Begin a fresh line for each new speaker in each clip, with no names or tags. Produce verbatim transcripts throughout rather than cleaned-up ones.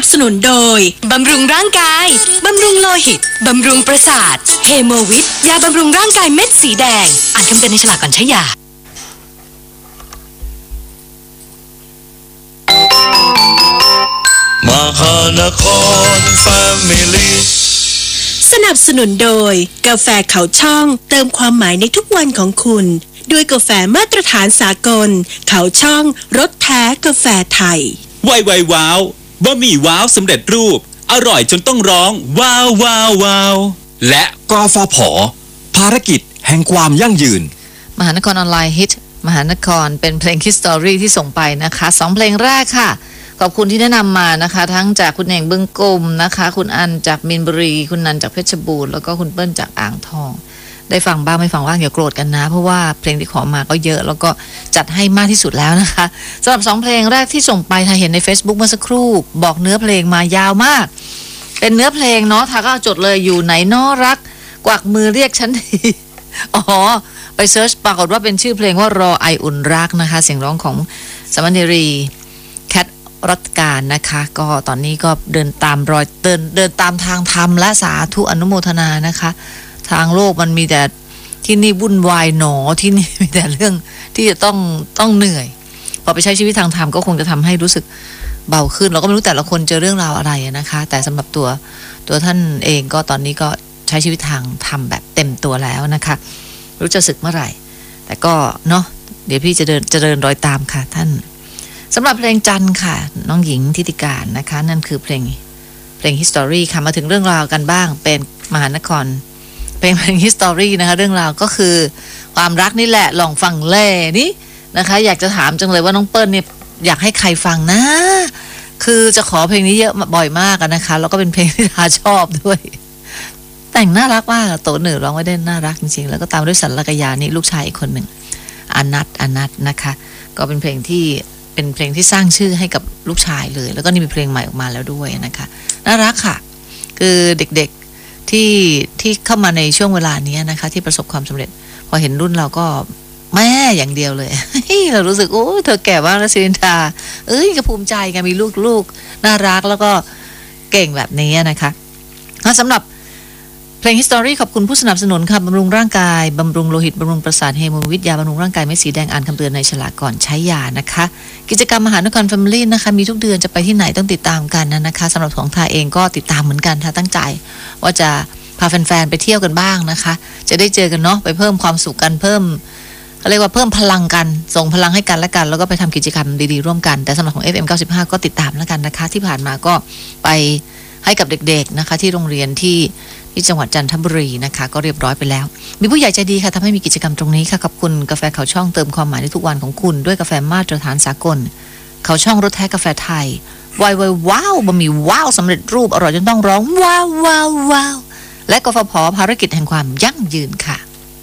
สนุนโดยบำรุงร่างกายบำรุงโลหิตบำรุงประสาทเฮโมวิทยาบำรุงร่างกายเม็ดสีแดงอ่านคำเตือนในฉลากก่อนใช้ยาม
หานครแฟมิลี่
สนับสนุนโดยกาแฟเขาช่องเติมความหมายในทุกวันของคุณด้วยกาแฟมาตรฐานสากลเขาช่องรสแท้กาแฟไทย
ไวไวว้าวบะหมี่ว้าวสำเร็จรูปอร่อยจนต้องร้องว้าวว้าวว้าวและกฟผ.ภารกิจแห่งความยั่งยืน
มหานครออนไลน์ฮิตมหานครเป็นเพลงฮิสตอรี่ที่ส่งไปนะคะสองเพลงแรกค่ะขอบคุณที่แนะนำมานะคะทั้งจากคุณเองบึงกลมนะคะคุณอันจากมีนบุรีคุณนันจากเพชรบูรณ์แล้วก็คุณเปิ้ลจากอ่างทองได้ฟังบ้างไม่ฟังบ้างอย่าโกรธกันนะเพราะว่าเพลงที่ขอมาก็เยอะแล้วก็จัดให้มากที่สุดแล้วนะคะสำหรับสองเพลงแรกที่ส่งไปถ้าเห็นใน Facebook เมื่อสักครู่บอกเนื้อเพลงมายาวมากเป็นเนื้อเพลงเนาะถ้าก็จดเลยอยู่ไหนน้อรักกวักมือเรียกฉันทีอ๋อไปเซิร์ชปรากฏว่าเป็นชื่อเพลงว่ารอไออุ่นรักนะคะเสียงร้องของสมณีรีแคทรัตการนะคะก็ตอนนี้ก็เดินตามรอยเดินเดินตามทางธรรมและสาธุอนุโมทนานะคะทางโลกมันมีแต่ที่นี่วุ่นวายหนอที่นี่มีแต่เรื่องที่จะต้องต้องเหนื่อยพอไปใช้ชีวิตทางธรรมก็คงจะทำให้รู้สึกเบาขึ้นเราก็ไม่รู้แต่ละคนเจอเรื่องราวอะไรนะคะแต่สำหรับตัวตัวท่านเองก็ตอนนี้ก็ใช้ชีวิตทางธรรมแบบเต็มตัวแล้วนะคะรู้จะสึกเมื่อไหร่แต่ก็เนาะเดี๋ยวพี่จะเดินจะเดินรอยตามค่ะท่านสำหรับเพลงจันทร์ค่ะน้องหญิงทิติการนะคะนั่นคือเพลงเพลง history ค่ะมาถึงเรื่องราวกันบ้างเป็นมหานครเป็นเพลง history นะคะเรื่องราวก็คือความรักนี่แหละลองฟังเล่นี่นะคะอยากจะถามจังเลยว่าน้องเปิ้ลเนี่ยอยากให้ใครฟังนะคือจะขอเพลงนี้เยอะบ่อยมากนะคะแล้วก็เป็นเพลงที่ทาชอบด้วยแต่งน่ารักมากโตหนึ่งร้องไว้ได้น่ารักจริงๆแล้วก็ตามด้วยสันลกยานี่ลูกชายอีกคนหนึ่งอนัทอนัทนะคะก็เป็นเพลงที่เป็นเพลงที่สร้างชื่อให้กับลูกชายเลยแล้วก็นี่มีเพลงใหม่ออกมาแล้วด้วยนะคะน่ารักค่ะคือเด็กๆที่ที่เข้ามาในช่วงเวลานี้นะคะที่ประสบความสำเร็จพอเห็นรุ่นเราก็แม่อย่างเดียวเลย เรารู้สึกโอ้เธอแก่มากแล้วสิรินทาเอ้ยก็ภูมิใจไงมีลูกๆน่ารักแล้วก็เก่งแบบนี้นะคะสำหรับเพลง history ขอบคุณผู้สนับสนุนค่ะบำรุงร่างกายบำรุงโลหิตบำรุงประสาทเฮโมวิทยาบำรุงร่างกายเม็ดสีแดงอ่านคำเตือนในฉลากก่อนใช้ยานะคะกิจกรรมมหานครแฟมิลี่นะคะมีทุกเดือนจะไปที่ไหนต้องติดตามกันนะคะสำหรับของทาเองก็ติดตามเหมือนกันถ้าตั้งใจว่าจะพาแฟนๆไปเที่ยวกันบ้างนะคะจะได้เจอกันเนาะไปเพิ่มความสุขกันเพิ่มเขาเรียกว่าเพิ่มพลังกันส่งพลังให้กันและกันแล้วก็ไปทำกิจกรรมดีๆร่วมกันแต่สำหรับของ เอฟ เอ็ม เก้าสิบห้า ก็ติดตามแล้วกันนะคะที่ผ่านมาก็ไปให้กับเด็กๆนะคะที่โรงเรียนที่ที่จังหวัดจันทบุรีนะคะก็เรียบร้อยไปแล้วมีผู้ใหญ่ใจดีค่ะทำให้มีกิจกรรมตรงนี้ค่ะขอบคุณกาแฟเขาช่องเติมความหมายในทุกวันของคุณด้วยกาแฟมาตรฐานสากลเขาช่องรสแท้กาแฟไทยวายวายว้าวบะหมี่ว้าวสำเร็จรูปอร่อยจนต้องร้องว้าวว้าวว้าวและกฟผ.ภารกิจแห่งความยั่งยืนค่ะ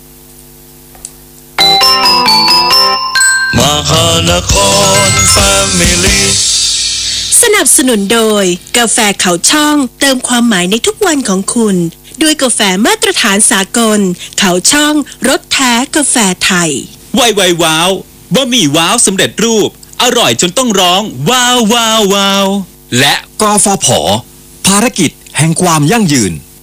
มหานครแฟมิลี่
สนับสนุนโดยกาแฟเขาช่องเติมความหมายในทุกวันของคุณด้วยกาแฟมาตรฐานสากลเขาช่องรสแท้กาแฟไทย
ไวไวว้าวบะหมี่ว้าวสำเร็จรูปอร่อยจนต้องร้องว้าวว้าวว้าวและกฟผ.ภารกิจแห่งความยั่งยืน